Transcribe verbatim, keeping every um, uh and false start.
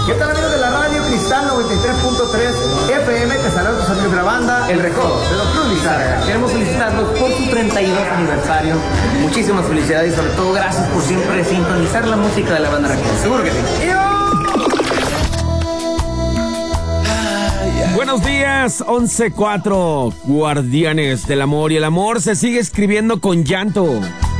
¿Qué tal, amigos de la radio Cristal noventa y tres punto tres F M? Te saluda tu amigos de la banda El Recodo, de los Cruz Lizárraga. Queremos felicitarlos por su treinta y dos aniversario. Muchísimas felicidades y sobre todo gracias por siempre sintonizar la música de la banda Recodo. Seguro que sí. Buenos días, once cuatro, guardianes del amor, y el amor se sigue escribiendo con llanto.